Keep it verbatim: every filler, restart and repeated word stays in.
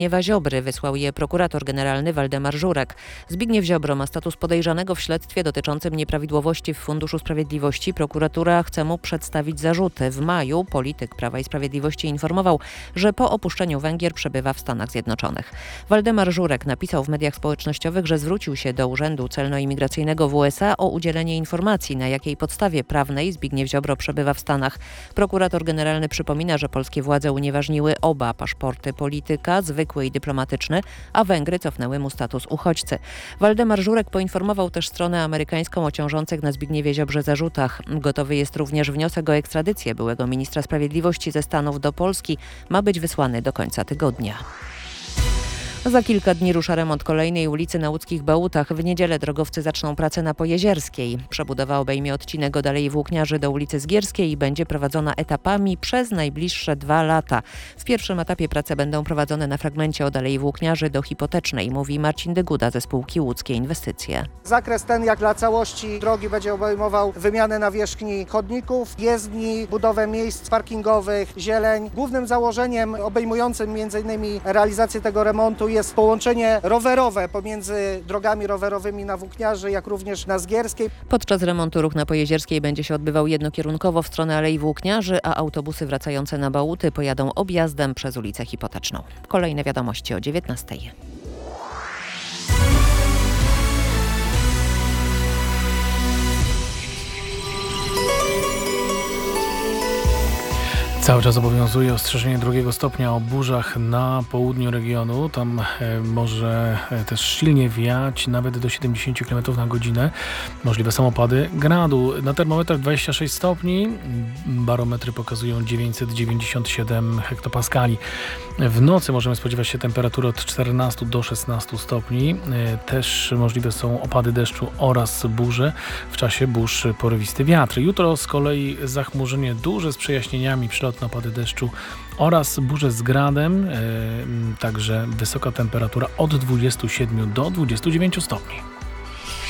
Zbigniewa Ziobry. Wysłał je prokurator generalny Waldemar Żurek. Zbigniew Ziobro ma status podejrzanego w śledztwie dotyczącym nieprawidłowości w Funduszu Sprawiedliwości. Prokuratura chce mu przedstawić zarzuty. W maju polityk Prawa i Sprawiedliwości informował, że po opuszczeniu Węgier przebywa w Stanach Zjednoczonych. Waldemar Żurek napisał w mediach społecznościowych, że zwrócił się do Urzędu Celno-Imigracyjnego w U S A o udzielenie informacji, na jakiej podstawie prawnej Zbigniew Ziobro przebywa w Stanach. Prokurator generalny przypomina, że polskie władze unieważniły oba paszporty polityka, zwykły i dyplomatyczny, a Węgry cofnęły mu status uchodźcy. Waldemar Żurek poinformował też stronę amerykańską o ciążących na Zbigniewie Ziobrze zarzutach. Gotowy jest również wniosek o ekstradycję byłego ministra sprawiedliwości ze Stanów do Polski. Ma być wysłany do końca tygodnia. Za kilka dni rusza remont kolejnej ulicy na łódzkich Bałutach. W niedzielę drogowcy zaczną pracę na Pojezierskiej. Przebudowa obejmie odcinek od Alei Włókniarzy do ulicy Zgierskiej i będzie prowadzona etapami przez najbliższe dwa lata. W pierwszym etapie prace będą prowadzone na fragmencie od Alei Włókniarzy do Hipotecznej, mówi Marcin Dyguda ze spółki Łódzkie Inwestycje. Zakres ten, jak dla całości drogi, będzie obejmował wymianę nawierzchni chodników, jezdni, budowę miejsc parkingowych, zieleń. Głównym założeniem obejmującym między innymi realizację tego remontu jest połączenie rowerowe pomiędzy drogami rowerowymi na Włókniarzy, jak również na Zgierskiej. Podczas remontu ruch na Pojezierskiej będzie się odbywał jednokierunkowo w stronę Alei Włókniarzy, a autobusy wracające na Bałuty pojadą objazdem przez ulicę Hipoteczną. Kolejne wiadomości o dziewiętnastej. Cały czas obowiązuje ostrzeżenie drugiego stopnia o burzach na południu regionu. Tam e, może e, też silnie wiać, nawet do siedemdziesiąt kilometrów na godzinę. Możliwe są opady gradu. Na termometrach dwadzieścia sześć stopni. Barometry pokazują dziewięćset dziewięćdziesiąt siedem hektopaskali. W nocy możemy spodziewać się temperatury od czternastu do szesnastu stopni. E, też możliwe są opady deszczu oraz burze. W czasie burz porywisty wiatr. Jutro z kolei zachmurzenie duże z przejaśnieniami, przelotne opady deszczu oraz burze z gradem, yy, także wysoka temperatura od dwudziestu siedmiu do dwudziestu dziewięciu stopni.